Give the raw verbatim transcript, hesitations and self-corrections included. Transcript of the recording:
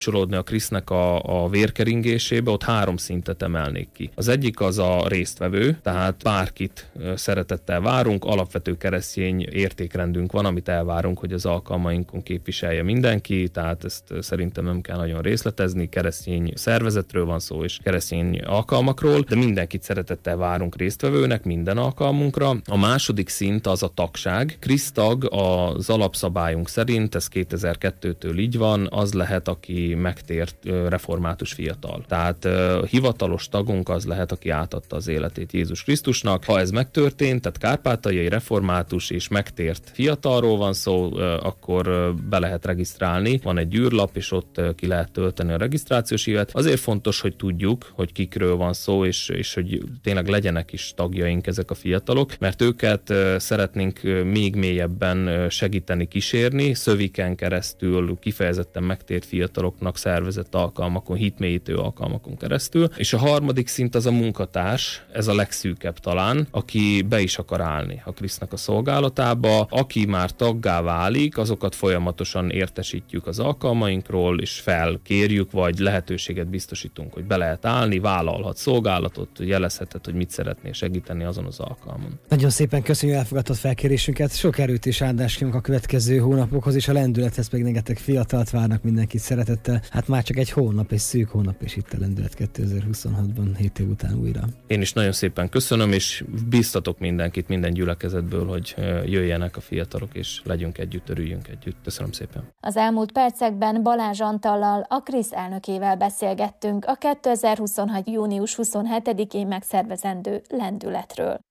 kapcsolódni a Krisznek a, a vérkeringésébe, ott három szintet emelnék ki. Az egyik az a résztvevő, tehát bárkit szeretettel várunk, alapvető keresztény értékrendünk van, amit elvárunk, hogy az alkalmainkon képviselje mindenki, tehát ezt szerintem nem kell nagyon részletezni, keresztény szervezetről van szó, és keresztény alkalmakról, de mindenkit szeretettel várunk résztvevőnek minden alkalmunkra. A második szint az a tagság. Krisztag az alapszabályunk szerint, ez kétezer-kettőtől így van, az lehet, aki megtért református fiatal. Tehát uh, hivatalos tagunk az lehet, aki átadta az életét Jézus Krisztusnak. Ha ez megtörtént, tehát kárpátaljai református és megtért fiatalról van szó, uh, akkor uh, be lehet regisztrálni. Van egy űrlap, és ott uh, ki lehet tölteni a regisztrációs ívet. Azért fontos, hogy tudjuk, hogy kikről van szó, és, és hogy tényleg legyenek is tagjaink ezek a fiatalok, mert őket uh, szeretnénk uh, még mélyebben uh, segíteni, kísérni, szöviken keresztül, kifejezetten megtért fiataloknak szervezett alkalmakon, hitmélyítő alkalmakon keresztül. És a harmadik szint az a munkatárs, ez a legszűkebb talán, aki be is akar állni a Krisztnek a szolgálatába. Aki már taggá válik, azokat folyamatosan értesítjük az alkalmainkról, és felkérjük, vagy lehetőséget biztosítunk, hogy be lehet állni, vállalhat szolgálatot, jelezheted, hogy mit szeretnél segíteni azon az alkalmon. Nagyon szépen köszönjük, hogy elfogadtad felkérésünket. Sok erőt és áldást kívánok a következő hónapokhoz, és a lendülethez pedig rengeteg fiatalt várnak, mindenkit szeretettel. Hát már csak egy hónap, egy szűk hónap, és itt a lendület kétezer-huszonhatban, hét év után újra. Én is nagyon szépen köszönöm, és biztatok mindenkit, minden gyülekezetből, hogy jöjjenek a fiatalok, és legyünk együtt, örüljünk együtt. Köszönöm szépen. Az elmúlt percekben Balázs Antallal, a Krisz elnökével beszélgettünk a kétezer-huszonhat. június huszonhetedikén megszervezendő lendületről.